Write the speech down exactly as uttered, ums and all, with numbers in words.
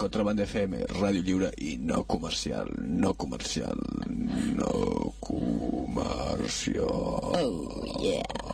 Contraband F M, ràdio lliure i no comercial, no comercial, no comercial. Oh, yeah.